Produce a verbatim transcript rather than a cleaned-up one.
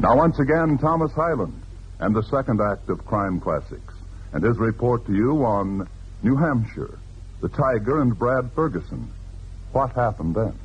Now, once again, Thomas Hyland and the second act of Crime Classics, and his report to you on New Hampshire, the Tiger and Brad Ferguson. What happened then?